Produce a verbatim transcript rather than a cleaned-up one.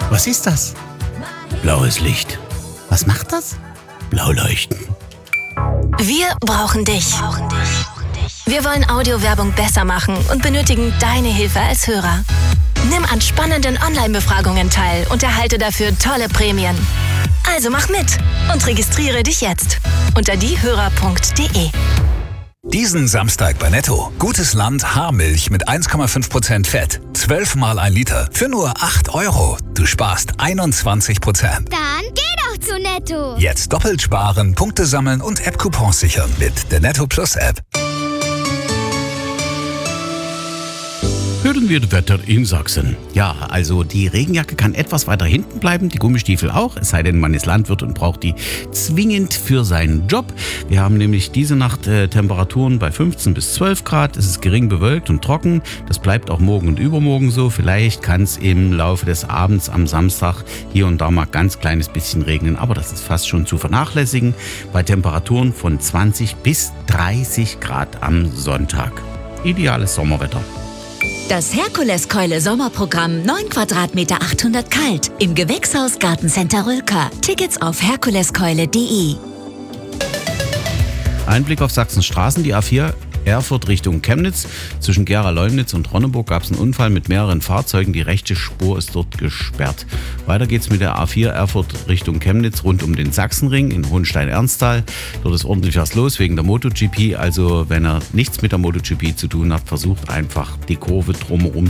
Was ist das? Blaues Licht. Was macht das? Blau leuchten. Wir brauchen dich. Wir wollen Audiowerbung besser machen und benötigen deine Hilfe als Hörer. Nimm an spannenden Online-Befragungen teil und erhalte dafür tolle Prämien. Also mach mit und registriere dich jetzt unter diehörer punkt de. Diesen Samstag bei Netto. Gutes Land Haarmilch mit eins Komma fünf Prozent Fett. zwölf Mal ein Liter für nur acht Euro. Du sparst einundzwanzig Prozent. Dann geh doch zu Netto. Jetzt doppelt sparen, Punkte sammeln und App-Coupons sichern mit der Netto Plus App. Hören wir das Wetter in Sachsen. Ja, also die Regenjacke kann etwas weiter hinten bleiben, die Gummistiefel auch, es sei denn, man ist Landwirt und braucht die zwingend für seinen Job. Wir haben nämlich diese Nacht äh, Temperaturen bei fünfzehn bis zwölf Grad, es ist gering bewölkt und trocken, das bleibt auch morgen und übermorgen so. Vielleicht kann es im Laufe des Abends am Samstag hier und da mal ganz kleines bisschen regnen, aber das ist fast schon zu vernachlässigen bei Temperaturen von zwanzig bis dreißig Grad am Sonntag. Ideales Sommerwetter. Das Herkuleskeule Sommerprogramm neun Quadratmeter achthundert kalt im Gewächshaus Gartencenter Rülker. Tickets auf herkuleskeule punkt de. Einblick auf Sachsens Straßen, die A vier Erfurt Richtung Chemnitz. Zwischen Gera-Leumnitz und Ronneburg gab es einen Unfall mit mehreren Fahrzeugen. Die rechte Spur ist dort gesperrt. Weiter geht's mit der A vier Erfurt Richtung Chemnitz rund um den Sachsenring in Hohenstein-Ernsthal. Dort ist ordentlich was los wegen der MotoGP. Also wenn ihr nichts mit der MotoGP zu tun habt, versucht einfach die Kurve drumherum